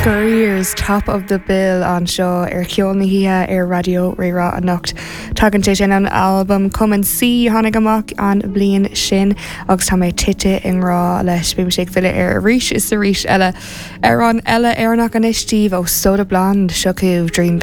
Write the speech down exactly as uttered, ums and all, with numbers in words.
Careers top of the bill an seo ar ceolna híthe ar radio Rérá a Nocht. Tugann sé sin an album Come and See tháinig amach an bliain sin agus tá mé tite in rá leis bím sé fiile ar ríis is sa ríis eile ar an eile ar nach an istíh ó Soda Blonde Shoku Dream